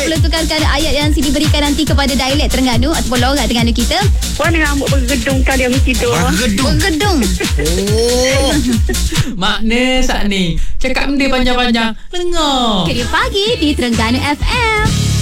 boleh tukarkan ayat yang Siti berikan nanti kepada dialek Terengganu ataupun logat Terengganu kita. Mana rambut bergedung tadi aku tidur. Bergedung. Oh. Makna saat ni cakap benda panjang-panjang dengar. Kerja pagi di Terengganu FM.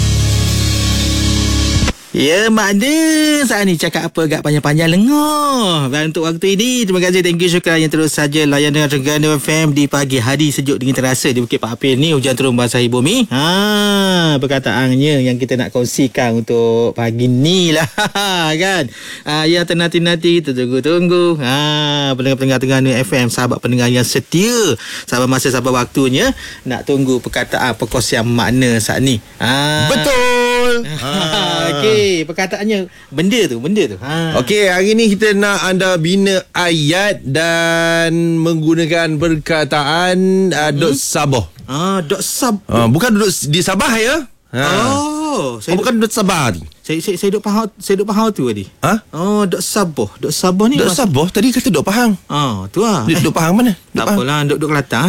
Ya, makna saat ni cakap apa agak panjang-panjang lengah. Dan untuk waktu ini, terima kasih, thank you, syukur yang terus saja layan dengan Terengganu FM di pagi hari sejuk dingin terasa di Bukit Pak Apil ni. Hujan turun membasahi bumi. Perkataannya yang kita nak kongsikan untuk pagi ni lah. Kan? Yang ternanti-nanti kita tunggu-tunggu. Pendengar-pendengar Terengganu FM, sahabat pendengar yang setia, sahabat masa, sahabat waktunya, nak tunggu perkataan perkongsian makna saat ni. Betul. Okey, perkataannya benda tu. Okey, hari ni kita nak anda bina ayat dan menggunakan perkataan dot Sabah. Dot Sab. Bukan duduk di Sabah ya. Bukan dot Sabah ni. Saya duk faham tu tadi. Dot Sabah. Dot Sabah ni. Dot Sabah tadi kata dot Pahang. Tu lah. Dot Pahang mana? Tak apalah, duk Kelantan.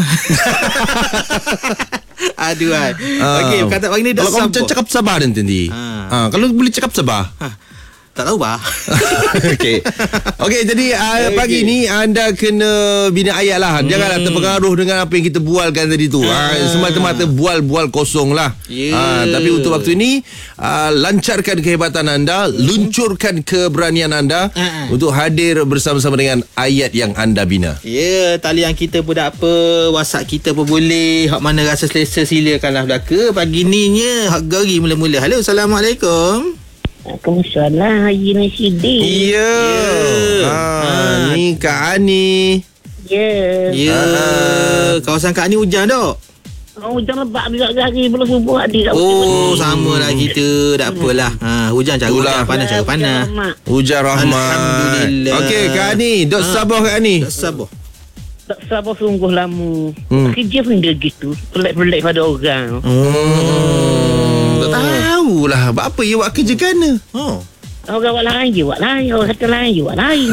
Aduh kan. Okey, perkataan pagi ni dot Sabah. Kalau Sabah. kau cakap Sabah nanti. Kalau boleh cakap Sabah. Tak tahu bah. Okey, jadi pagi ni anda kena bina ayat lah. Janganlah terpengaruh dengan apa yang kita bualkan tadi tu. Semata-mata bual-bual kosong lah. Tapi untuk waktu ini lancarkan kehebatan anda, luncurkan keberanian anda untuk hadir bersama-sama dengan ayat yang anda bina. Ya, talian kita pun tak apa, WhatsApp kita pun boleh. Hak mana rasa selesa silakanlah belaka. Pagi ni nya hak gari mula-mula. Halo, Assalamualaikum. Waalaikumsalam Haji Nasidi. Ya. Ni Kak Ani. Ya. Kawasan Kak Ani hujan tak? Hujan lebat juga hari belum subuh adik. Sama lah kita. Tak apalah. Hujan cara hujan, panas cara panas. Hujan rahmat. Alhamdulillah. Okey, Kak Ani, dot Sabah Kak Ani. Tak sabar. Tak sabar sungguh lama. Kerja pun dia gitu. Pelik-pelik pada orang. Tak tahulah apa you buat kerja kana. Orang buat lain je buat lain. Orang kata lain je buat lain.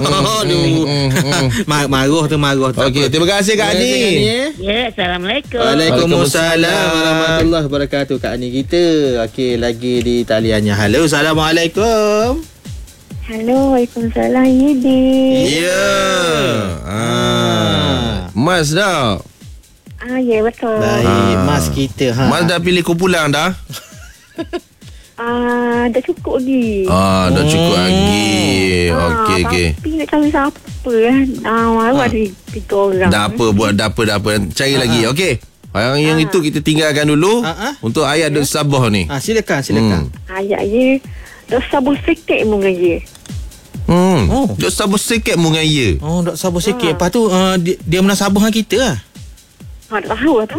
Marah tu. Okey, terima kasih Kak Ani. Ya, Assalamualaikum. Waalaikumsalam warahmatullahi wabarakatuh. Kak Ani kita. Okey, lagi di taliannya. Halo, Assalamualaikum. Halo, Waalaikumsalam Yudi. Ya. Mas dah. Ya, betul. Baik, Mas kita. Mas dah pilih kumpulan dah? Dah cukup lagi. Dah cukup lagi. Okey. Tapi nak cari siapa kan? Baru ada 3 orang. Dah apa. Cari lagi. Okey. Yang itu kita tinggalkan dulu untuk ayat dot Sabah ni. Silakan. Ayat je. Dah sabar sikit mungkin je. Dot Sabah sikit mengaya. Dok sabar sikit. Lepas tu dia menasabah dengan kita lah. Tak tahu lah tu.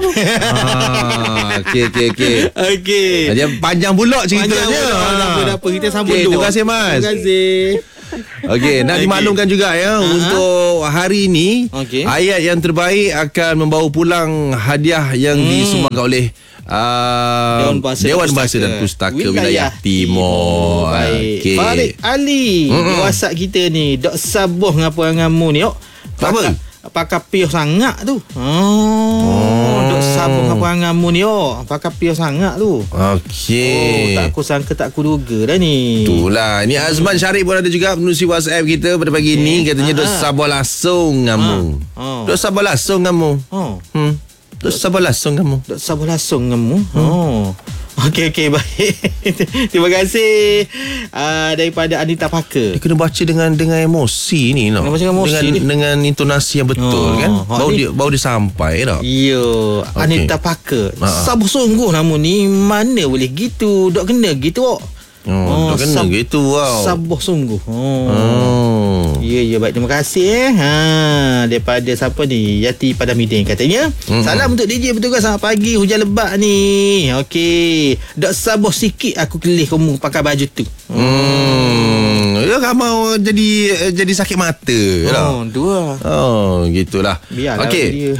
Okey. Dia panjang pula ceritanya. Tak apa. Kita sambung dulu. Terima kasih Mas. Terima kasih. Okey, nak dimaklumkan juga ya, untuk hari ini ayat yang terbaik akan membawa pulang hadiah yang disumbangkan oleh Dewan Bahasa dan Pustaka Wilayah Timur. Baik. Farid Ali di WhatsApp kita ni, dok sabuh ngapa ngamu ni. Apa? Pakai piuh sangat tu. Dok sabuh ngapa ngamu ni. Pakai piuh sangat tu. Okey. Tak aku sangka, tak aku duga dah ni. Itulah. Ni Azman Syarif pun ada juga menerusi WhatsApp kita pada pagi ni. Katanya dok sabuh langsung ngamu. Dok sabuh langsung ngamu. Dok sabuh langsung ngamu. Dok sabuh langsung ngamu. Okey, baik. Terima kasih daripada Anita Parker. Dia kena baca dengan emosi ni, no? Dengan intonasi yang betul, kan? Baru dia sampai dah. Ya, Anita Parker. Sabar sungguh nama ni, mana boleh gitu. Dok kena gitu. Dok kena gitu. Wow. Sabar sungguh. Ya, baik, terima kasih. Daripada siapa ni? Yati Padamidin katanya. Salam untuk DJ bertugas selamat pagi. Hujan lebat ni. Okey. Dok sabar sikit aku kelih kamu pakai baju tu. Ya, kamu jadi sakit mata. Dua. Gitulah. Biarlah okey. Dia.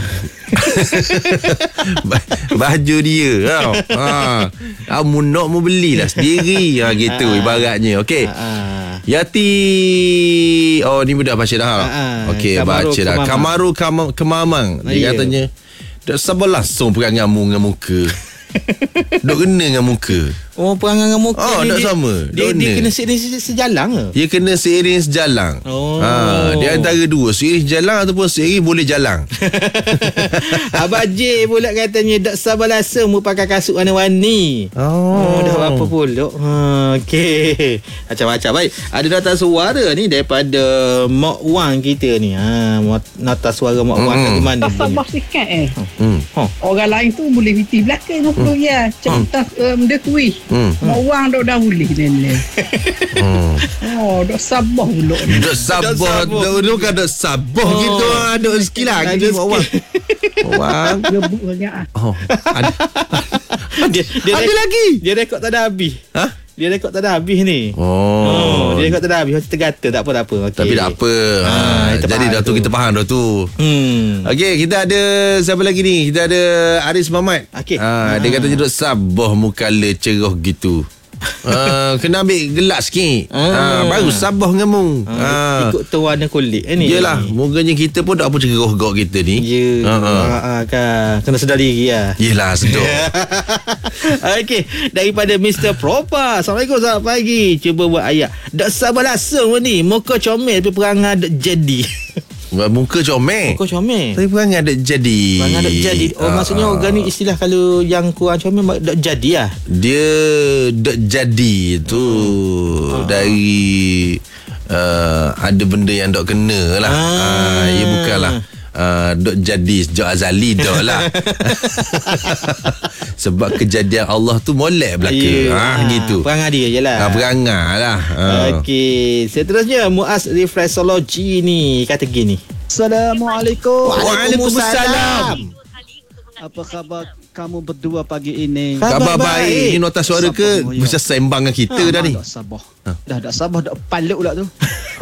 Baju dia tau. Kamu nak mau belilah sendiri. Gitu ibaratnya. Okey. Yati. Ni budak baca dah. Okey, baca dah. Kamaru Kemamang. Dia katanya dah sabar langsung pegang ngamu dengan muka. Dok kena dengan muka. Oh, perangai dengan muka Oh, ni tak sama. Dia kena seiring sejalan ke? Dia kena seiring sejalang. Dia antara dua, seiring sejalang ataupun seiring boleh jalang. Abang J pula katanya tak sabar rasa mu pakai kasut warna-warni. Dah apa pula. Okey. Macam-macam. Baik. Ada nota suara ni daripada Mak Wan kita ni. Nota suara Mak Wan kat mana? Tak sabar sikit Orang lain tu boleh piti belakang 50 ya. Cerita dia kuih. Mak Wan dah boleh ni. Dah sabar pula ni. Dok sabar. Dok kan dok sabar gitu. Ada rezeki lagi Mak Wan. Wan Gebuk sangat. Dia ada lagi. Dia rekod tak ada habis. Dia rekod tak ada habis ni. Dia rekod tak ada habis. Macam tergata. Tak apa. Okay. Tapi tak apa. Jadi dah tu kita faham dah tu. Okey, kita ada siapa lagi ni? Kita ada Aris Mamat. Okay. Dia kata dok sabar muka le cerah gitu. Kena ambil gelak sikit. Baru sabar dengan mu. Ikut tu warna kulit ni. Yelah, muganya kita pun tak apa cerah-gerah kita ni. Kan. Kena sedar diri lah. Yelah, sedar. Okey, daripada Mr. Propa. Assalamualaikum, selamat pagi. Cuba buat ayat. Tak sabar langsung ni. Muka comel tapi perangai tak jadi. Muka comel. Muka comel. Tapi perangai tak jadi. Perangai tak jadi. Maksudnya orang ni istilah kalau yang kurang comel tak jadi lah. Dia tak jadi tu dari ada benda yang tak kena lah. Ia bukanlah dok jadi sejak azali dah lah. Sebab kejadian Allah tu molek belaka. Gitu. Perangai dia je lah. Perangai lah. Okey, seterusnya Muaz Reflexology ni kata gini. Assalamualaikum. Waalaikumsalam. Apa khabar kamu berdua pagi ini? Khabar baik. Ini nota suara ke bisa sembang dengan kita dah ni? Tak sabar. Dah sabar, dah paluk pula tu.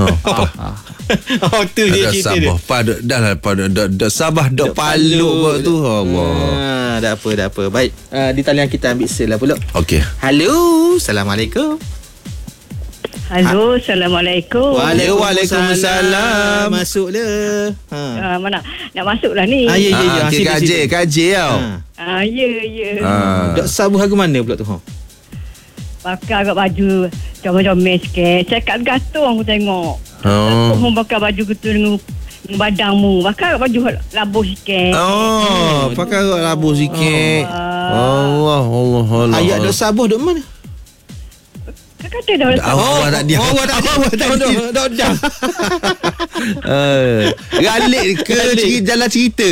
Tu dia cerita dia. Dah sabar, dah paluk pula tu. Allah. Dah apa. Baik. Di talian kita ambil sel lah pula. Okey. Halo. Assalamualaikum. Halo, Assalamualaikum. Waalaikumsalam. Masuklah. Mana? Nak masuk lah ni. Ya. Kaji tau. Ya. Dok sabu harga mana pula tu? Pakai agak baju comel-comel sikit. Cakap gantung aku tengok. Aku pakai baju gitu dengan badanmu. Pakai agak baju labuh sikit. Pakai agak labuh sikit. Allah. Ayat dok sabuh dok mana? Kata dah. Awak tak diam. Dah. Galik ke jalan cerita.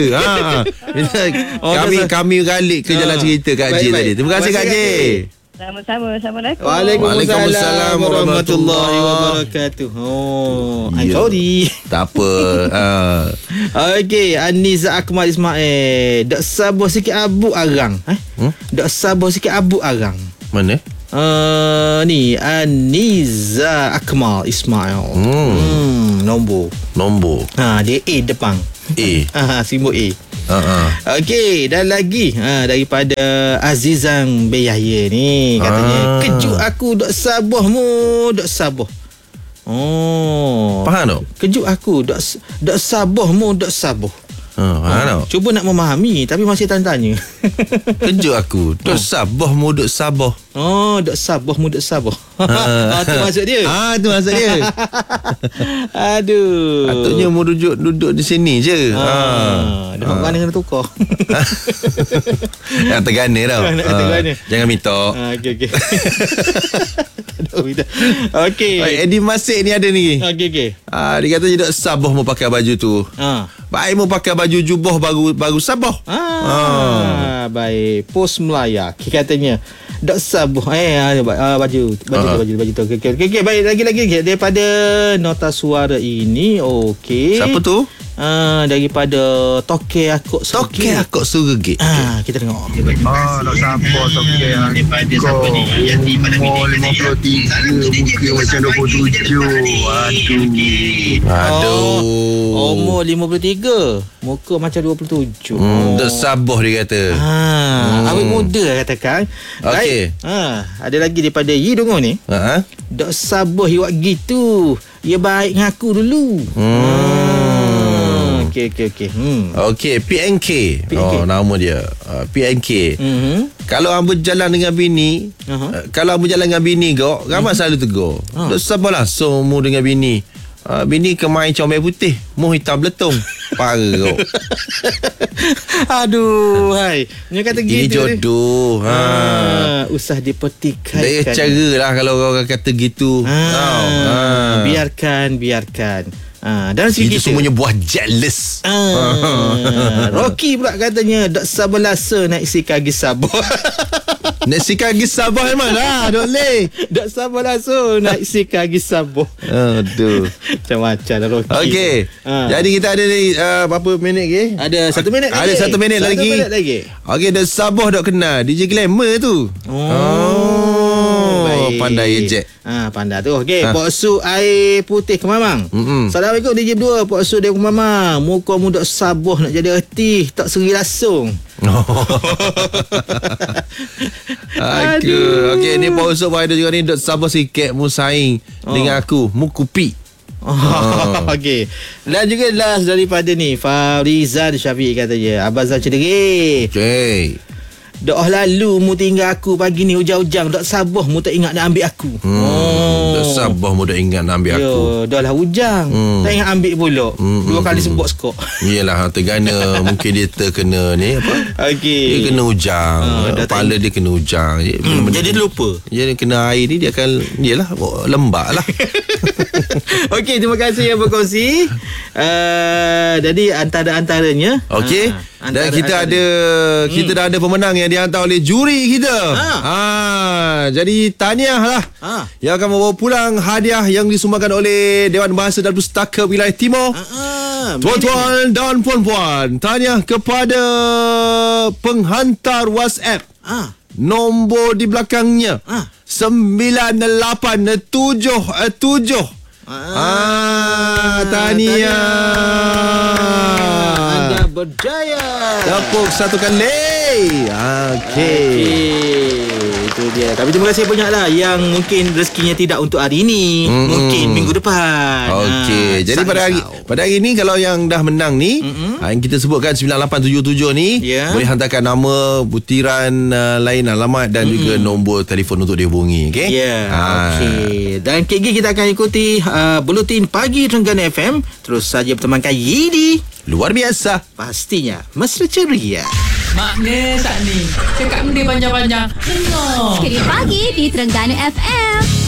Kami galik ke jalan cerita Kak J tadi. Terima kasih Kak J. Sama-sama. Assalamualaikum. Waalaikumsalam warahmatullahi wabarakatuh. I'm sorry. Tak apa. Okey, Aniza Akmal Ismail. Dak sabar sikit abu arang. Dak sabar sikit abu arang. Mana? Ni Aniza Akmal Ismail. Nombor. Dia A depan. Simbol A. Okey, dan lagi daripada Azizan Beyahya ni katanya kejut aku dok sabahmu dok sabah. Faham tak? Kejut aku dok sabahmu dok sabah. Cuba nak memahami tapi masih tanya-tanya. Kejut aku dok sabahmu dok sabah. Dok sabahmu dok sabah. Tu maksud dia. Tu maksud dia. Aduh. Patutnya mu duduk di sini je. Dah mana kena tukar. Nak tergana tau. Jangan minta. Okey. Okey. Eddie Masik ni ada ni. Okey. Dia kata je dok sabah mu pakai baju tu. Baik mu pakai baju jubah baru sabah. Baik. Pos Melaya katanya dok sabah baju tu. Okey. Baik, lagi daripada nota suara ini. Okey. Siapa tu? Daripada Toke Akok Surgit. Kita tengok. Nak siapa Toke daripada siapa ni? Yang di pada video 53 muka macam 27. Aduh. Umur 53, muka macam 27. Dok sabah dia kata. Awet muda katakan. Okey. Ada lagi daripada Yidungo ni. Dok sabah awak gitu. Ya baik ngaku dulu. Okey. Okey, PNK. Oh, nama dia. PNK. Kalau hang berjalan dengan bini, kalau hang berjalan dengan bini kau, ramai selalu tegur. Tak sabarlah mu dengan bini. Bini kemain comel putih, mu hitam beletung. Parah kau. Aduh, hai. Dia kata gitu. Ini jodoh. Usah dipertikaikan. Dia cara lah kalau kau kata gitu. Biarkan. Dalam segi itu semuanya buah jealous. Rocky pula katanya dak sabar lasa naik si kaki sabah. Naik si kaki sabah memang lah. Dok leh. Dak sabar lasa naik si kaki sabah. Aduh. Macam-macam lah Rocky. Okey. Jadi kita ada ni berapa minit lagi? Ada 1 minit lagi. Ada 1 minit lagi. 1 minit lagi. Okey, dah Sabah dok kenal DJ Glamour tu. Baik. Pandai ejek. Pandai tu. Okey, Pok Su air putih ke Mamang. Assalamualaikum DJ Berdua. Pok Su dia ke Mamang. Muka mu dok Sabah nak jadi artis, tak seri langsung. Aduh. Okey, ni Pok Su ada juga ni dok Sabah sikit mu saing dengan aku. Mu kupi. Okey. Dan juga last daripada ni Farizan Syafiq katanya Abang Zah cedera. Okey. Dah lalu mu tinggal aku pagi ni hujang-hujang. Dak Sabah mu tak ingat nak ambil aku. Dak Sabah mu dak ingat nak ambil aku. Dah lah hujang. Tak ingat ambil pula. 2 kali sebut skok. Yelah, tergana mungkin dia terkena ni apa? Okey. Dia kena hujang. Kepala dia kena hujang. Jadi dia lupa. Dia kena air ni dia akan yelah lembab lah. Okey, terima kasih yang berkongsi. Jadi antaranya. Okey. Dan kita dah ada pemenang yang dihantar oleh juri kita. Jadi tahniah lah. Yang akan membawa pulang hadiah yang disumbangkan oleh Dewan Bahasa dan Pustaka Wilayah Timur. Tuan-tuan dan puan-puan, tahniah kepada penghantar WhatsApp. Nombor di belakangnya 9877. Tahniah. Anda berjaya. Tepuk satu kali. Okey. Itu dia. Tapi terima kasih banyaklah yang mungkin rezekinya tidak untuk hari ini, mungkin minggu depan. Okey. Jadi pada hari ni kalau yang dah menang ni, yang kita sebutkan 9877 ni, boleh hantarkan nama, butiran lain, alamat dan juga nombor telefon untuk dihubungi. Okey. Okey. Dan KG kita akan ikuti Buletin Pagi Terengganu FM. Terus saja bertemankan Yidi. Luar biasa. Pastinya mesra ceria. Maknanya saat ni cakap benda panjang-panjang. Dengar. Sekali pagi di Terengganu FM.